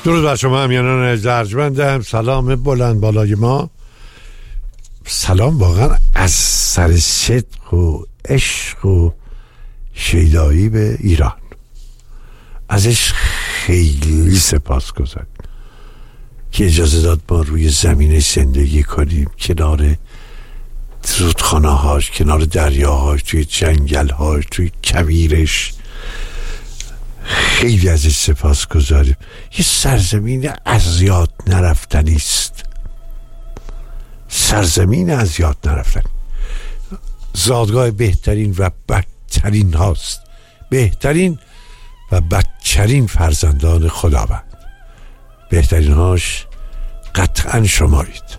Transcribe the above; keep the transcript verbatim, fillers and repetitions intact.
درود بر شما همیانان ارجمندم. سلام بلند بالای ما، سلام واقعا از سر صدق و عشق و شیدایی به ایران. ازش خیلی سپاس گذارم که اجازه داد ما روی زمین زندگی کنیم، کنار رودخانه هاش، کنار دریاهاش، توی جنگل هاش، توی کویرش. خیلی ازش سپاس گذاریم. یه سرزمین از یاد نرفتنی است، سرزمین از یاد نرفتنی، زادگاه بهترین و بدترین هاست، بهترین و بدترین فرزندان خداوند. بهترین هاش قطعا شمایید.